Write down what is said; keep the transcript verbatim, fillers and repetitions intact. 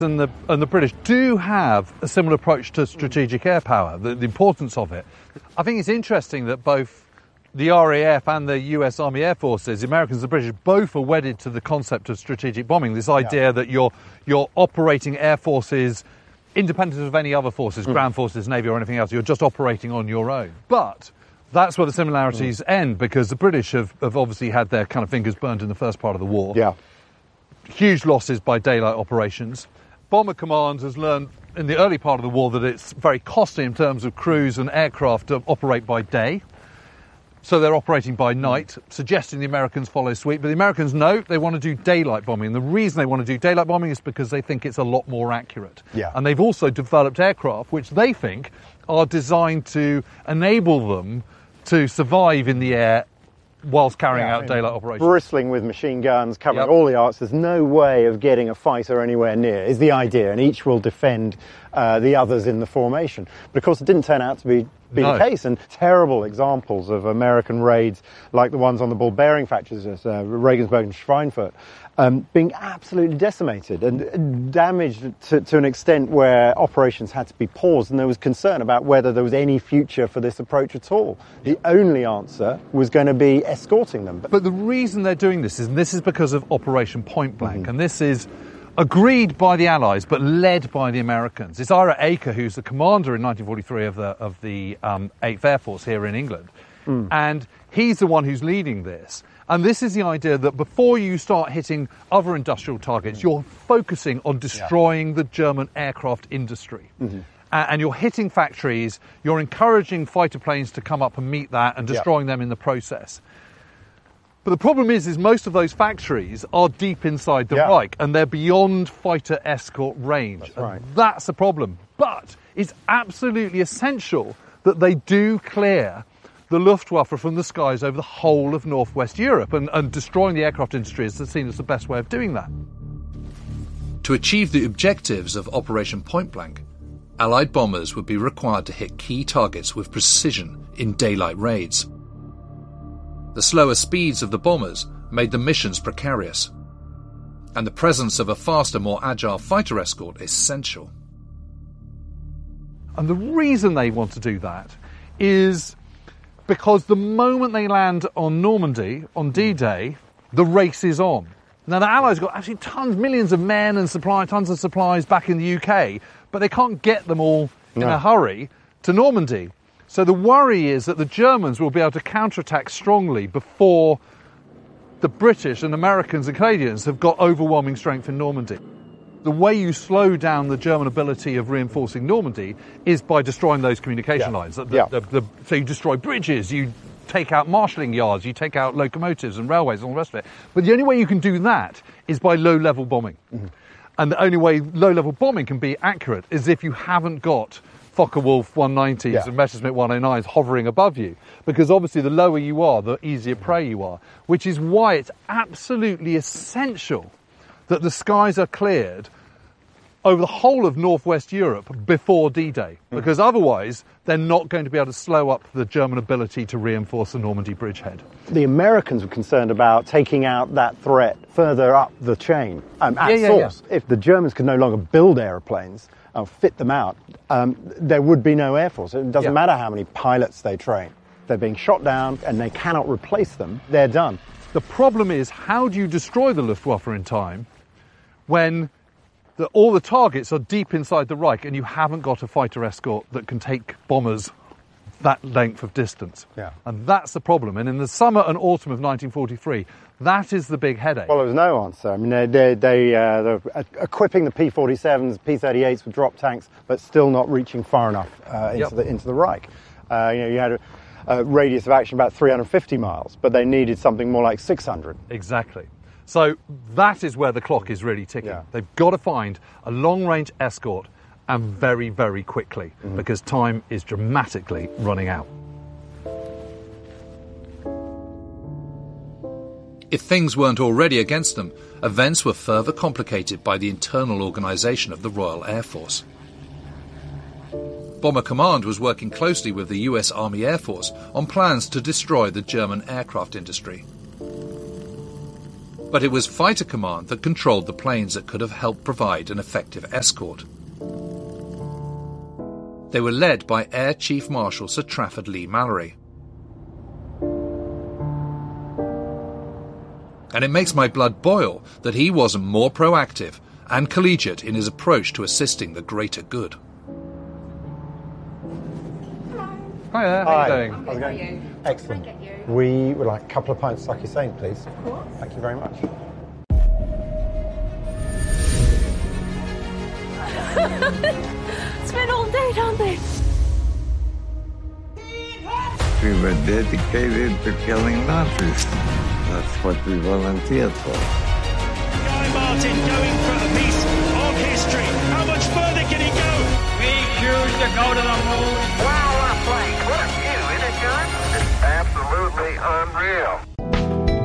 And the, and the British do have a similar approach to strategic air power, the, the importance of it. I think it's interesting that both the R A F and the U S Army Air Forces, the Americans and the British, both are wedded to the concept of strategic bombing, this idea yeah. that you're, you're operating air forces independent of any other forces, mm. ground forces, Navy or anything else. You're just operating on your own. But that's where the similarities mm. end, because the British have, have obviously had their kind of fingers burned in the first part of the war. Yeah. Huge losses by daylight operations. Bomber Command has learned in the early part of the war that it's very costly in terms of crews and aircraft to operate by day. So they're operating by night, suggesting the Americans follow suit. But the Americans know they want to do daylight bombing. And the reason they want to do daylight bombing is because they think it's a lot more accurate. Yeah. And they've also developed aircraft which they think are designed to enable them to survive in the air whilst carrying yeah, out I mean, daylight operations. Bristling with machine guns, covering yep. all the arts. There's no way of getting a fighter anywhere near, is the idea, and each will defend uh, the others in the formation. But of course it didn't turn out to be, be no. the case, and terrible examples of American raids like the ones on the ball bearing factories at uh, Regensburg and Schweinfurt um, being absolutely decimated and damaged to, to an extent where operations had to be paused, and there was concern about whether there was any future for this approach at all. The only answer was going to be escorting them. But the reason they're doing this is, and this is because of Operation Point Blank, mm-hmm. and this is agreed by the Allies but led by the Americans. It's Ira Aker who's the commander in nineteen forty-three of the of the um, eighth Air Force here in England, mm. and he's the one who's leading this. And this is the idea that before you start hitting other industrial targets, mm. you're focusing on destroying yeah. the German aircraft industry. Mm-hmm. And you're hitting factories, you're encouraging fighter planes to come up and meet that and destroying yeah. them in the process. But the problem is, is most of those factories are deep inside the yeah. Reich, and they're beyond fighter escort range. That's right. And that's a problem. But it's absolutely essential that they do clear the Luftwaffe from the skies over the whole of northwest Europe, and, and destroying the aircraft industry is seen as the best way of doing that. To achieve the objectives of Operation Point Blank, Allied bombers would be required to hit key targets with precision in daylight raids. The slower speeds of the bombers made the missions precarious, and the presence of a faster, more agile fighter escort essential. And the reason they want to do that is because the moment they land on Normandy, on D-Day, the race is on. Now, the Allies got actually tons, millions of men and supply, tons of supplies back in the U K, but they can't get them all in no. a hurry to Normandy. So the worry is that the Germans will be able to counterattack strongly before the British and Americans and Canadians have got overwhelming strength in Normandy. The way you slow down the German ability of reinforcing Normandy is by destroying those communication yeah. lines. The, yeah. the, the, so you destroy bridges, you take out marshalling yards, you take out locomotives and railways and all the rest of it. But the only way you can do that is by low-level bombing. Mm-hmm. And the only way low-level bombing can be accurate is if you haven't got Focke-Wulf one nineties yeah. and Messerschmitt one oh nines hovering above you. Because obviously the lower you are, the easier prey you are. Which is why it's absolutely essential that the skies are cleared over the whole of northwest Europe before D-Day. Because mm. otherwise, they're not going to be able to slow up the German ability to reinforce the Normandy bridgehead. The Americans were concerned about taking out that threat further up the chain, um, at yeah, yeah, source. Yeah. If the Germans could no longer build aeroplanes and fit them out, um, there would be no air force. It doesn't yeah. matter how many pilots they train. They're being shot down and they cannot replace them. They're done. The problem is, how do you destroy the Luftwaffe in time when the, all the targets are deep inside the Reich and you haven't got a fighter escort that can take bombers that length of distance? Yeah. And that's the problem. And in the summer and autumn of nineteen forty-three, that is the big headache. Well, there was no answer. I mean, they, they, they, uh, they're equipping the P forty-sevens, P thirty-eights with drop tanks, but still not reaching far enough uh, into, yep. the, into the Reich. Uh, you know, you had a, a radius of action about three hundred fifty miles, but they needed something more like six hundred. Exactly. So that is where the clock is really ticking. Yeah. They've got to find a long-range escort, and very, very quickly, mm-hmm. because time is dramatically running out. If things weren't already against them, events were further complicated by the internal organisation of the Royal Air Force. Bomber Command was working closely with the U S Army Air Force on plans to destroy the German aircraft industry. But it was Fighter Command that controlled the planes that could have helped provide an effective escort. They were led by Air Chief Marshal Sir Trafford Leigh-Mallory. And it makes my blood boil that he wasn't more proactive and collegiate in his approach to assisting the greater good. Hi there, how Hi. are you doing? How's it going? How are you? Excellent. Can I get you? We would like a couple of pints of sake Saint, please. Of course. Thank you very much. It's been all day, don't they? We were dedicated to killing Nazis. That's what we volunteered for. Guy Martin going for a piece of history. How much further can he go? We choose to go to the moon. Wow, what a place. What a view, isn't it, John? It's absolutely unreal.